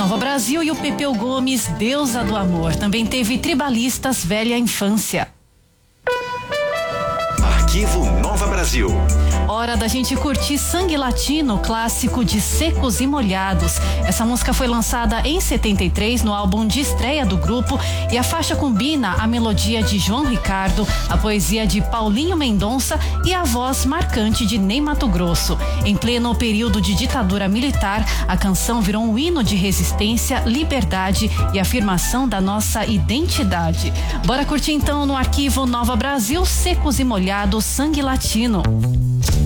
Nova Brasil e o Pepeu Gomes, Deusa do Amor. Também teve Tribalistas, Velha Infância. Arquivo Nova Brasil. Hora da gente curtir Sangue Latino, clássico de Secos e Molhados. Essa música foi lançada em 73 no álbum de estreia do grupo e a faixa combina a melodia de João Ricardo, a poesia de Paulinho Mendonça e a voz marcante de Ney Matogrosso. Em pleno período de ditadura militar, a canção virou um hino de resistência, liberdade e afirmação da nossa identidade. Bora curtir então no Arquivo Nova Brasil, Secos e Molhados, Sangue Latino.